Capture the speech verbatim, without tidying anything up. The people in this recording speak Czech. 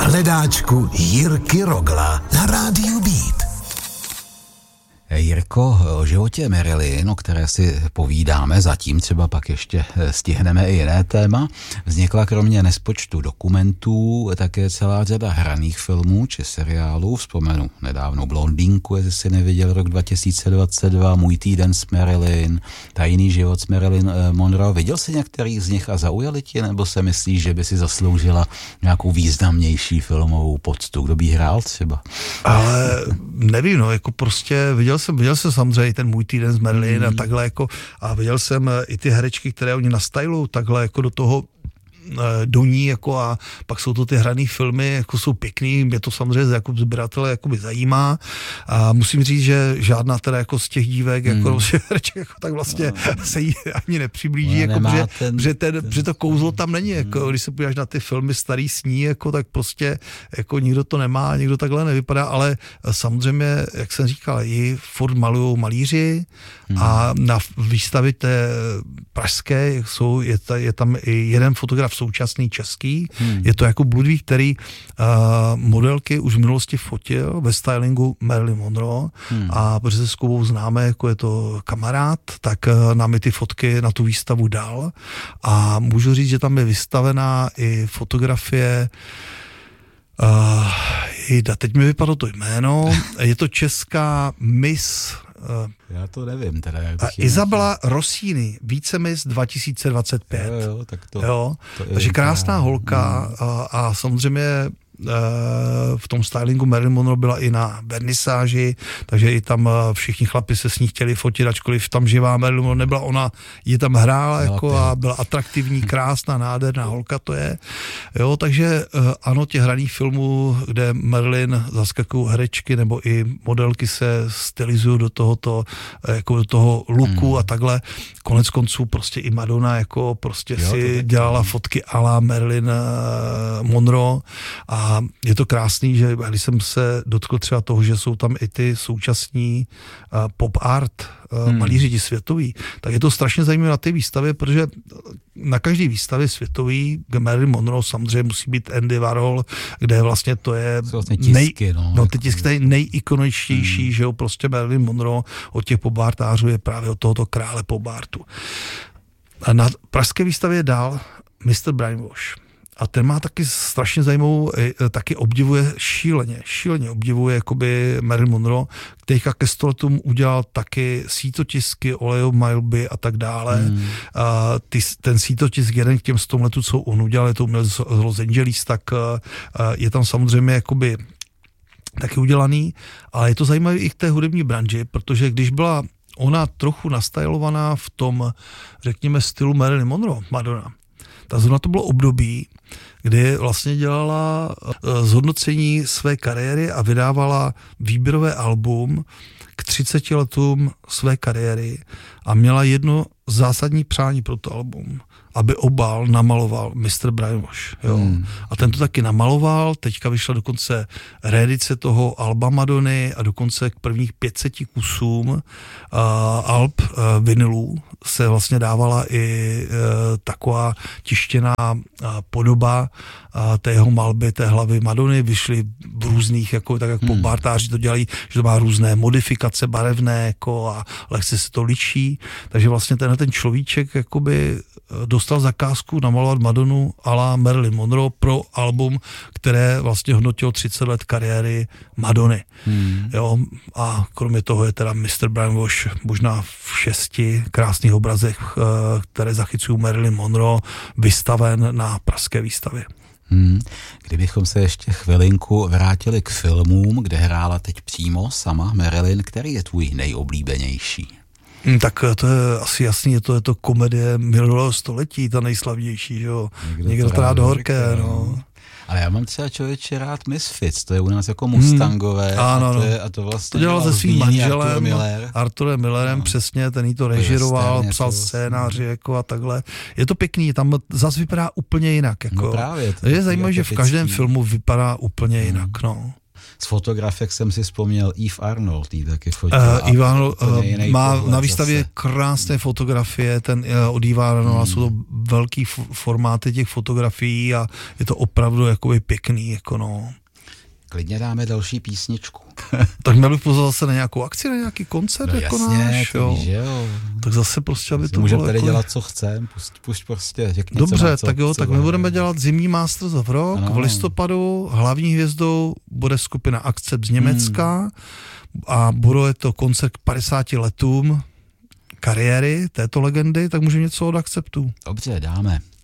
hledáčku Jirky Rogla na rádiu Beat. Jirko, o životě Marilyn, o které si povídáme, zatím třeba pak ještě stihneme i jiné téma, vznikla kromě nespočtu dokumentů také celá řada hraných filmů či seriálů. Vzpomenu nedávnou Blondýnku, jestli si neviděl, rok dva tisíce dvacet dva, Můj týden s Marilyn, Tajný život s Marilyn Monroe. Viděl jsi některý z nich a zaujali tě, nebo se myslíš, že by si zasloužila nějakou významnější filmovou poctu? Kdo by hrál třeba? Ale nevím, no, jako prostě viděl jsem, viděl jsem samozřejmě ten Můj týden s Marilyn mm. a takhle jako, a viděl jsem i ty herečky, které oni nastylujou takhle jako do toho do ní, jako, a pak jsou to ty hraný filmy, jako jsou pěkný, mě to samozřejmě jako sběratele jakoby zajímá a musím říct, že žádná teda jako z těch dívek, hmm. jako, jako tak vlastně no. se jí ani nepřiblíží, no, jako, protože, ten, protože, ten, ten, protože to kouzlo tam není, jako, hmm. když se podíváš na ty filmy starý s ní, jako, tak prostě jako nikdo to nemá, nikdo takhle nevypadá, ale samozřejmě, jak jsem říkal, ji furt malujou malíři hmm. a na výstavě té pražské jsou, je, ta, je tam i jeden fotograf současný český, hmm. je to jako Ludvík, který uh, modelky už v minulosti fotil ve stylingu Marilyn Monroe hmm. a protože se s Kubou známe, jako je to kamarád, tak uh, nám i ty fotky na tu výstavu dal a můžu říct, že tam je vystavená i fotografie uh, i, teď mi vypadlo to jméno, je to česká Miss Já to nevím teda. Jak Izabela Rossini, Vícemis dva tisíce dvacet pět. Jo, jo, tak to, jo, to takže krásná já, holka a, a samozřejmě v tom stylingu Marilyn Monroe byla i na vernisáži, takže i tam všichni chlapi se s ní chtěli fotit, ačkoliv tam živá Marilyn Monroe nebyla, ona ji tam hrála jako a byla atraktivní, krásná, nádherná holka to je. Jo, takže ano, těch hraných filmů, kde Marilyn zaskakují herečky nebo i modelky se stylizují do tohoto, jako do toho looku hmm. a takhle. Konec konců prostě i Madonna jako prostě jo, si dělala fotky a la Marilyn Monroe a A je to krásný, že když jsem se dotkl třeba toho, že jsou tam i ty současní uh, pop art uh, hmm. malíři ti světoví, tak je to strašně zajímavé na té výstavě, protože na každé výstavě světový, kde Marilyn Monroe samozřejmě musí být Andy Warhol, kde vlastně to je vlastně tisky, nej, no, no ty tisky tady nejikoničtější, hmm. že jo, prostě Marilyn Monroe od těch pop artářů je právě od tohoto krále pop artu. A na pražské výstavě dál mister Brainwash. A ten má taky strašně zajímavou, taky obdivuje šíleně, šíleně obdivuje jakoby Marilyn Monroe, kterýka ke stoletům udělal taky sítotisky, olejomilby a tak dále. Hmm. A ty, ten sítotisk jeden k těm sto letů, co on udělal, je to uměl z Los Angeles, tak je tam samozřejmě jakoby taky udělaný, ale je to zajímavé i k té hudební branži, protože když byla ona trochu nastylovaná v tom, řekněme, stylu Marilyn Monroe, Madonna, tak zrovna to bylo období, kdy vlastně dělala zhodnocení své kariéry a vydávala výběrové album k třiceti letům své kariéry a měla jedno zásadní přání pro to album, aby obal namaloval mister Brainwash. Jo. Hmm. A ten to taky namaloval, teďka vyšla dokonce reedice toho alba Madony a dokonce k prvních pětseti kusům uh, alb uh, vinylů se vlastně dávala i uh, taková tištěná uh, podoba uh, té jeho malby, té hlavy Madony, vyšly v různých, jako, tak jak hmm. popártáři to dělají, že to má různé modifikace barevné jako, a lehce se to liší, takže vlastně tenhle ten človíček jakoby dostal zakázku namalovat Madonu a la Marilyn Monroe pro album, které vlastně hodnotilo třicet let kariéry Madony. Hmm. Jo, a kromě toho je teda mister Brainwash možná v šesti krásných obrazech, které zachycují Marilyn Monroe, vystaven na pražské výstavě. Hmm. Kdybychom se ještě chvilinku vrátili k filmům, kde hrála teď přímo sama Marilyn, který je tvůj nejoblíbenější? Tak to je asi jasný, je to, je to komedie minulého století, ta nejslavnější, že jo. Někdo, Někdo to rád horké, no. Ale já mám třeba člověče rád Misfits, to je u nás jako Mustangové hmm, ano, a, to je, a to vlastně to dělal se svým manželem, Artur Miller. Arturem Millerem, no. Přesně, ten jí to režiroval, to psal scénáři jako a takhle. Je to pěkný, tam zase vypadá úplně jinak. Jako. No právě. To je zajímavé, že v každém filmu vypadá úplně jinak, no. Z fotografek jsem si vzpomněl Eve Arnold, tý taky fotil. Uh, Eve Arnold uh, má na výstavě zase. krásné fotografie, ten uh, od Eve Arnold, hmm. jsou to velký f- formáty těch fotografií a je to opravdu jakoby pěkný, jako no. Klidně dáme další písničku. Tak měl bych pozvat zase na nějakou akci, na nějaký koncert, no jako jasně, náš, jo. Víš, jo. Tak zase prostě, aby to můžeme bylo tady jako... dělat, co chcem, pust, pust prostě, řekni, Dobře, co má, co, tak jo, co tak my budeme dělat zimní Masters of Rock. Ano. V listopadu hlavní hvězdou bude skupina Akcept z Německa hmm. a bude to koncert k padesáti letům kariéry této legendy, tak můžeme něco od Akceptu. Dobře, dáme.